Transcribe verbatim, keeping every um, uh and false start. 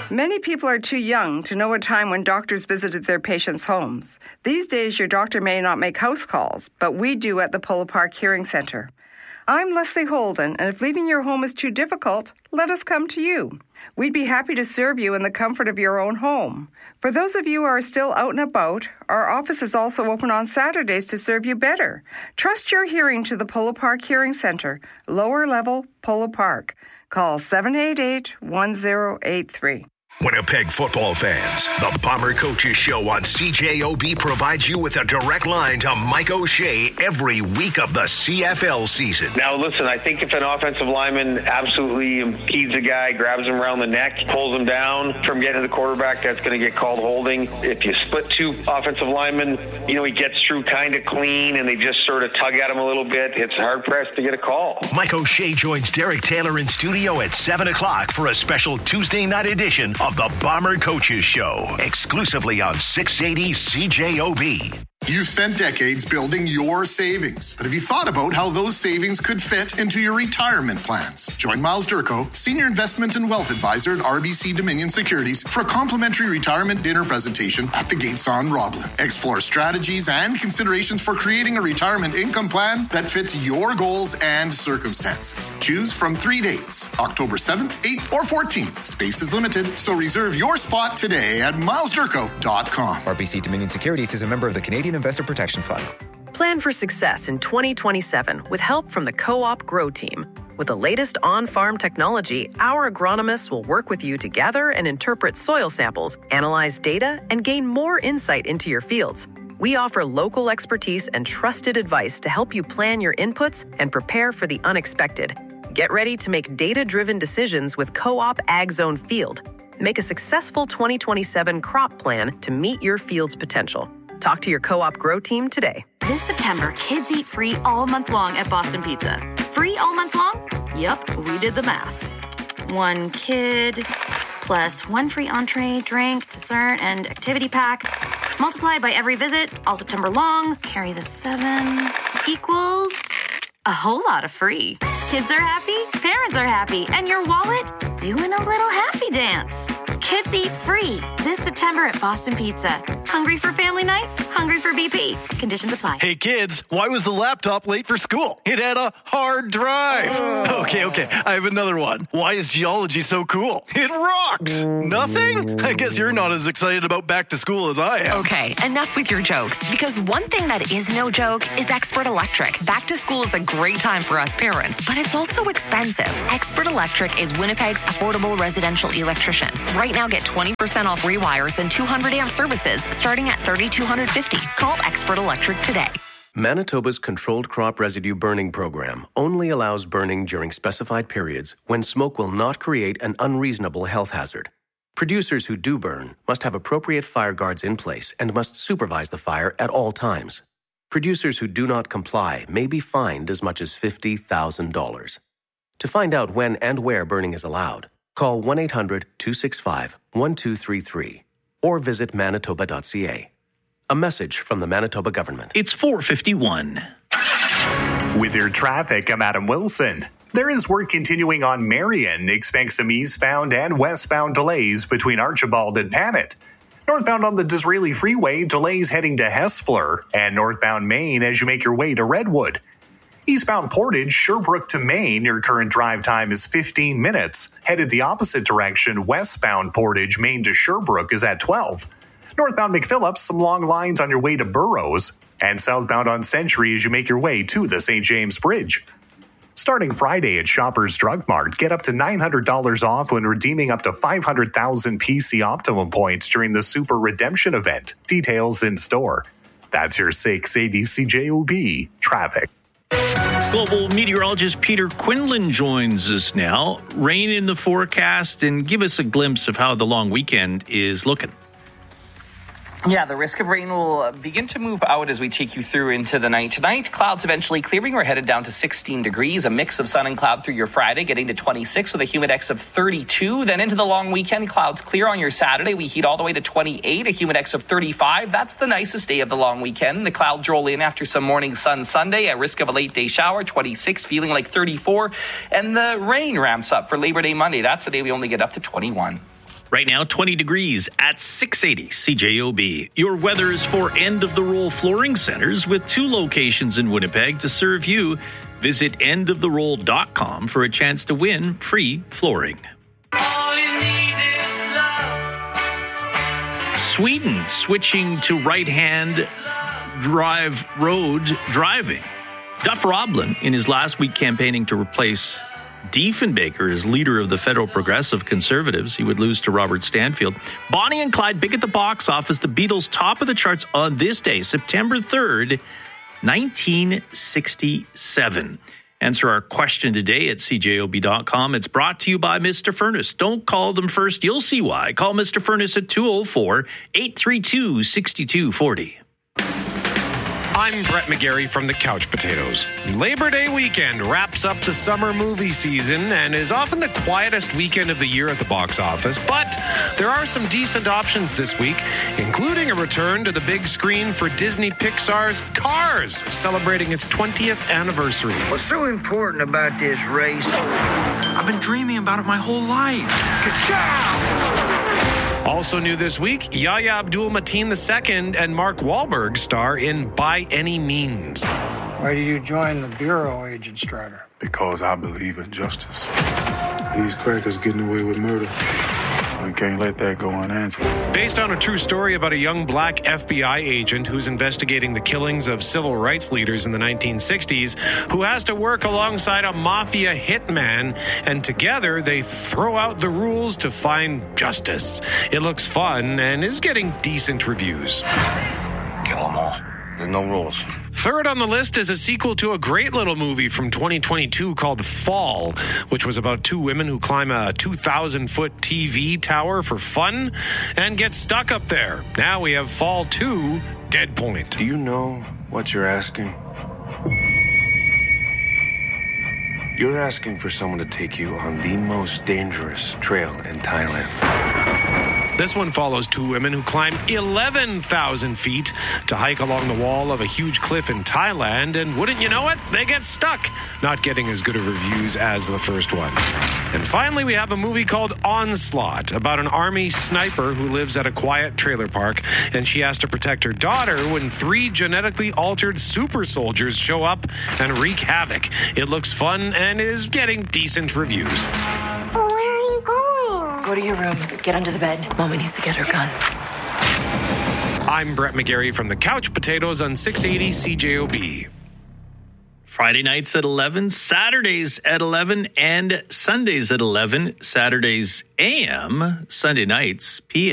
Many people are too young to know a time when doctors visited their patients' homes. These days, your doctor may not make house calls, but we do at the Polo Park Hearing Centre. I'm Leslie Holden, and if leaving your home is too difficult, let us come to you. We'd be happy to serve you in the comfort of your own home. For those of you who are still out and about, our office is also open on Saturdays to serve you better. Trust your hearing to the Polo Park Hearing Centre, lower level, Polo Park. Call seven eight eight, one zero eight three. Winnipeg football fans, the Bomber Coaches Show on C J O B provides you with a direct line to Mike O'Shea every week of the C F L season. Now, listen, I think if an offensive lineman absolutely impedes a guy, grabs him around the neck, pulls him down from getting to the quarterback, that's going to get called holding. If you split two offensive linemen, you know, he gets through kind of clean and they just sort of tug at him a little bit, it's hard-pressed to get a call. Mike O'Shea joins Derek Taylor in studio at seven o'clock for a special Tuesday night edition of the Bomber Coaches Show, exclusively on six eighty C J O B. You've spent decades building your savings, but have you thought about how those savings could fit into your retirement plans? Join Miles Durko, Senior Investment and Wealth Advisor at R B C Dominion Securities, for a complimentary retirement dinner presentation at the Gates on Roblin. Explore strategies and considerations for creating a retirement income plan that fits your goals and circumstances. Choose from three dates, October seventh, eighth, or fourteenth. Space is limited, so reserve your spot today at miles durko dot com. R B C Dominion Securities is a member of the Canadian Investor Protection Fund. Plan for success in twenty twenty-seven with help from the Co-op Grow Team. With the latest on-farm technology, our agronomists will work with you to gather and interpret soil samples, analyze data, and gain more insight into your fields. We offer local expertise and trusted advice to help you plan your inputs and prepare for the unexpected. Get ready to make data-driven decisions with Co-op Ag Zone Field. Make a successful twenty twenty-seven crop plan to meet your field's potential. Talk to your Co-op Grow Team today. This September, kids eat free all month long at Boston Pizza. Free all month long? Yep, we did the math. One kid plus one free entree, drink, dessert, and activity pack. Multiply by every visit, all September long. Carry the seven equals a whole lot of free. Kids are happy, parents are happy, and your wallet doing a little happy dance. Kids eat free this September at Boston Pizza. Hungry for family night? Hungry for B P? Conditions apply. Hey kids, why was the laptop late for school? It had a hard drive. Oh. Okay, okay, I have another one. Why is geology so cool? It rocks. Nothing? I guess you're not as excited about back to school as I am. Okay, enough with your jokes, because one thing that is no joke is Expert Electric. Back to school is a great time for us parents, but it's also expensive. Expert Electric is Winnipeg's affordable residential electrician. Right now, get twenty percent off rewires and two hundred amp services starting at three thousand two hundred fifty dollars. Call Expert Electric today. Manitoba's Controlled Crop Residue Burning Program only allows burning during specified periods when smoke will not create an unreasonable health hazard. Producers who do burn must have appropriate fire guards in place and must supervise the fire at all times. Producers who do not comply may be fined as much as fifty thousand dollars. To find out when and where burning is allowed, call one eight hundred two six five one two three three or visit manitoba dot c a. A message from the Manitoba government. It's four fifty-one. With your traffic, I'm Adam Wilson. There is work continuing on Marion. Expect some eastbound and westbound delays between Archibald and Panet. Northbound on the Disraeli Freeway, delays heading to Hespeler, and northbound Maine as you make your way to Redwood. Eastbound Portage, Sherbrooke to Maine, your current drive time is fifteen minutes. Headed the opposite direction, westbound Portage, Maine to Sherbrooke is at twelve. Northbound McPhillips, some long lines on your way to Burroughs. And southbound on Century as you make your way to the Saint James Bridge. Starting Friday at Shoppers Drug Mart, get up to nine hundred dollars off when redeeming up to five hundred thousand P C Optimum points during the Super Redemption event. Details in store. That's your six eighty C J O B traffic. Global meteorologist Peter Quinlan joins us now. Rain in the forecast, and give us a glimpse of how the long weekend is looking. Yeah, the risk of rain will begin to move out as we take you through into the night tonight. Clouds eventually clearing. We're headed down to sixteen degrees, a mix of sun and cloud through your Friday, getting to twenty-six with a humidex of thirty-two. Then into the long weekend, clouds clear on your Saturday. We heat all the way to twenty-eight, a humidex of thirty-five. That's the nicest day of the long weekend. The clouds roll in after some morning sun Sunday, a risk of a late day shower, twenty-six, feeling like thirty-four. And the rain ramps up for Labor Day Monday. That's the day we only get up to twenty-one. Right now, twenty degrees at six eighty C J O B. Your weather is for End of the Roll Flooring Centers with two locations in Winnipeg to serve you. Visit end of the roll dot com for a chance to win free flooring. All you need is love. Sweden switching to right-hand drive road driving. Duff Roblin, in his last week campaigning to replace Diefenbaker as leader of the federal progressive conservatives. He would lose to Robert Stanfield. Bonnie and Clyde big at the box office. The Beatles top of the charts on this day, September third, nineteen sixty-seven. Answer our question today at C J O B dot com. It's brought to you by Mister Furnace. Don't call them first. You'll see why. Call Mister Furnace at two oh four, eight three two, six two four oh. I'm Brett McGarry from the Couch Potatoes. Labor Day weekend wraps up the summer movie season and is often the quietest weekend of the year at the box office, but there are some decent options this week, including a return to the big screen for Disney Pixar's Cars, celebrating its twentieth anniversary. What's so important about this race? I've been dreaming about it my whole life. Ka-chow! Also new this week, Yahya Abdul-Mateen the Second and Mark Wahlberg star in By Any Means. Why did you join the Bureau, Agent Strider? Because I believe in justice. These crackers getting away with murder. We can't let that go unanswered. Based on a true story about a young black F B I agent who's investigating the killings of civil rights leaders in the nineteen sixties, who has to work alongside a mafia hitman, and together they throw out the rules to find justice. It looks fun and is getting decent reviews. Kill them all. There's no rules. Third on the list is a sequel to a great little movie from twenty twenty-two called Fall, which was about two women who climb a two thousand foot T V tower for fun and get stuck up there. Now we have Fall two, Dead Point. Do you know what you're asking? You're asking for someone to take you on the most dangerous trail in Thailand. This one follows two women who climb eleven thousand feet to hike along the wall of a huge cliff in Thailand, and wouldn't you know it, they get stuck, not getting as good of reviews as the first one. And finally, we have a movie called Onslaught, about an army sniper who lives at a quiet trailer park, and she has to protect her daughter when three genetically altered super soldiers show up and wreak havoc. It looks fun and is getting decent reviews. Go to your room. Get under the bed. Mommy needs to get her guns. I'm Brett McGarry from the Couch Potatoes on six eighty C J O B. Friday nights at eleven, Saturdays at eleven, and Sundays at eleven. Saturdays A M, Sunday nights P M.